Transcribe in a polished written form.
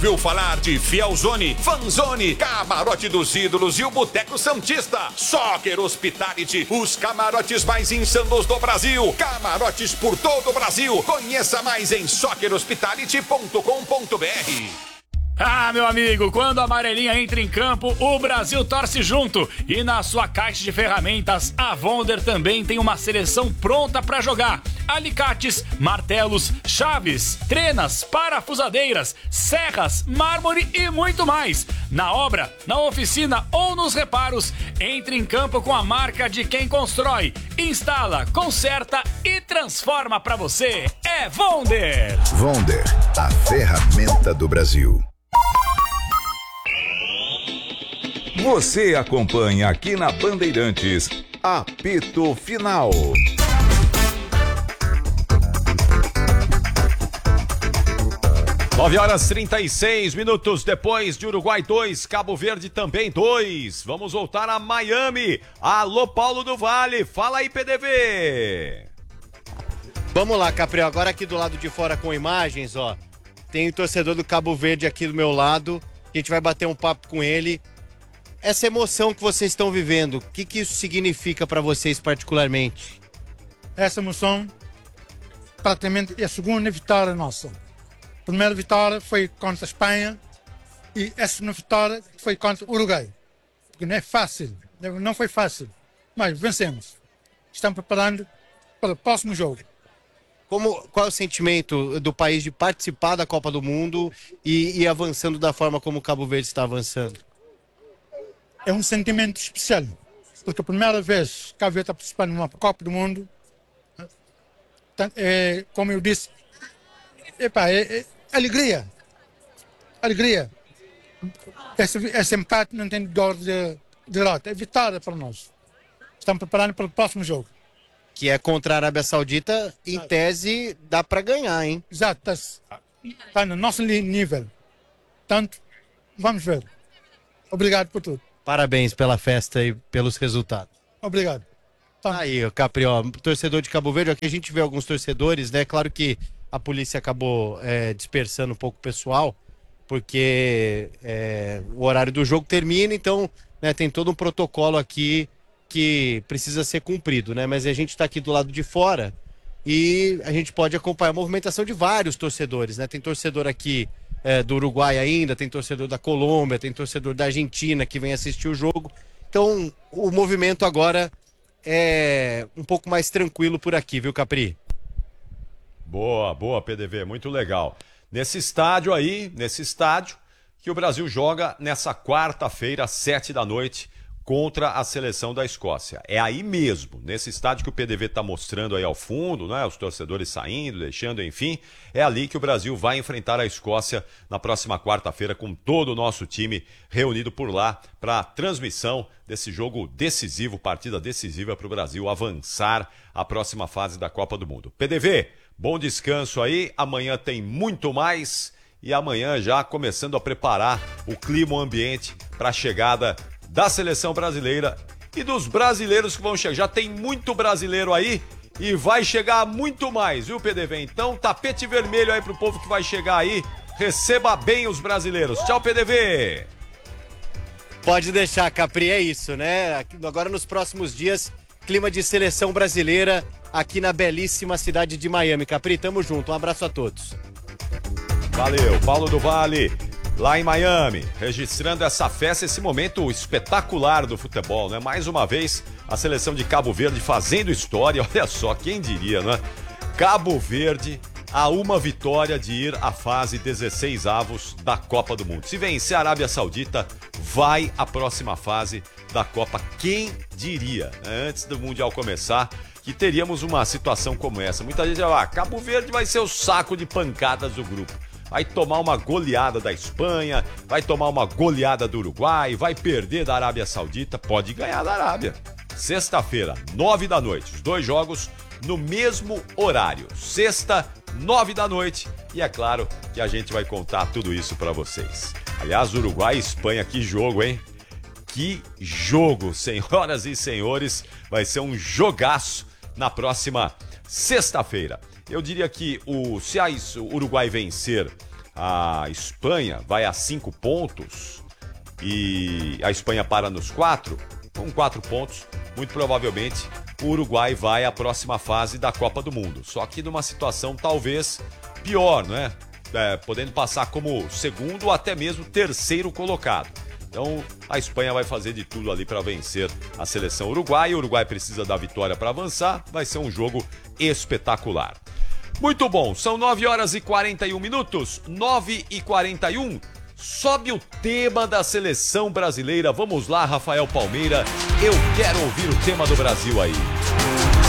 ouviu falar de Fielzone, Fanzone, Camarote dos Ídolos e o Boteco Santista? Soccer Hospitality, os camarotes mais insanos do Brasil. Camarotes por todo o Brasil. Conheça mais em soccerhospitality.com.br. Ah, meu amigo, quando a amarelinha entra em campo, o Brasil torce junto. E na sua caixa de ferramentas, a Wonder também tem uma seleção pronta para jogar. Alicates, martelos, chaves, trenas, parafusadeiras, serras, mármore e muito mais. Na obra, na oficina ou nos reparos, entre em campo com a marca de quem constrói, instala, conserta e transforma para você. É Wonder! Wonder, a ferramenta do Brasil. Você acompanha aqui na Bandeirantes, apito final. 9h36 depois de Uruguai 2, Cabo Verde também 2. Vamos voltar a Miami. Alô, Paulo do Vale. Fala aí, PDV. Vamos lá, Capriel. Agora aqui do lado de fora com imagens, ó. Tem o torcedor do Cabo Verde aqui do meu lado. A gente vai bater um papo com ele. Essa emoção que vocês estão vivendo, o que isso significa para vocês particularmente? Essa emoção praticamente é a segunda vitória nossa. A primeira vitória foi contra a Espanha e essa segunda vitória foi contra o Uruguai. Porque não é fácil, não foi fácil, mas vencemos. Estamos preparando para o próximo jogo. Qual é o sentimento do país de participar da Copa do Mundo e avançando da forma como o Cabo Verde está avançando? É um sentimento especial, porque a primeira vez que a Cabo Verde está participando de uma Copa do Mundo, como eu disse, é alegria. Alegria. Esse empate não tem dor de derrota, é vitória para nós. Estamos preparando para o próximo jogo. Que é contra a Arábia Saudita, em tese dá para ganhar, hein? Exato, está no nosso nível. Portanto, vamos ver. Obrigado por tudo. Parabéns pela festa e pelos resultados. Obrigado. Aí, Caprió, torcedor de Cabo Verde, aqui a gente vê alguns torcedores, né? Claro que a polícia acabou dispersando um pouco o pessoal, porque o horário do jogo termina, então tem todo um protocolo aqui que precisa ser cumprido, né? Mas a gente está aqui do lado de fora e a gente pode acompanhar a movimentação de vários torcedores, né? Tem torcedor aqui do Uruguai ainda, tem torcedor da Colômbia, tem torcedor da Argentina que vem assistir o jogo. Então, o movimento agora é um pouco mais tranquilo por aqui, viu, Capri? Boa, PDV, muito legal. Nesse estádio que o Brasil joga nessa quarta-feira, às 7h, contra a seleção da Escócia. É aí mesmo, nesse estádio que o PDV está mostrando aí ao fundo, né? Os torcedores saindo, deixando, enfim. É ali que o Brasil vai enfrentar a Escócia na próxima quarta-feira, com todo o nosso time reunido por lá para a transmissão desse jogo decisivo, partida decisiva para o Brasil avançar à próxima fase da Copa do Mundo. PDV, bom descanso aí, amanhã tem muito mais e amanhã já começando a preparar o clima, o ambiente para a chegada da seleção brasileira e dos brasileiros que vão chegar. Já tem muito brasileiro aí e vai chegar muito mais, viu, PDV? Então, tapete vermelho aí pro povo que vai chegar aí. Receba bem os brasileiros. Tchau, PDV! Pode deixar, Capri, é isso, né? Agora nos próximos dias, clima de seleção brasileira aqui na belíssima cidade de Miami. Capri, tamo junto. Um abraço a todos. Valeu, Paulo do Vale. Lá em Miami, registrando essa festa, esse momento espetacular do futebol, né? Mais uma vez, a seleção de Cabo Verde fazendo história, olha só, quem diria, né? Cabo Verde a uma vitória de ir à fase 16avos da Copa do Mundo. Se vencer a Arábia Saudita, vai à próxima fase da Copa. Quem diria, né? Antes do Mundial começar, que teríamos uma situação como essa. Muita gente vai Cabo Verde vai ser o saco de pancadas do grupo. Vai tomar uma goleada da Espanha, vai tomar uma goleada do Uruguai, vai perder da Arábia Saudita, pode ganhar da Arábia. Sexta-feira, 9h, os dois jogos no mesmo horário. Sexta, 9h, e é claro que a gente vai contar tudo isso pra vocês. Aliás, Uruguai e Espanha, que jogo, hein? Que jogo, senhoras e senhores, vai ser um jogaço na próxima sexta-feira. Eu diria que se o Uruguai vencer a Espanha vai a 5 pontos e a Espanha para nos 4, com 4 pontos, muito provavelmente o Uruguai vai à próxima fase da Copa do Mundo. Só que numa situação talvez pior, né? Podendo passar como segundo ou até mesmo terceiro colocado. Então a Espanha vai fazer de tudo ali para vencer a seleção uruguaia. O Uruguai precisa da vitória para avançar. Vai ser um jogo espetacular. Muito bom, são 9 horas e 41 minutos, 9 e 41. Sobe o tema da seleção brasileira. Vamos lá, Rafael Palmeira. Eu quero ouvir o tema do Brasil aí.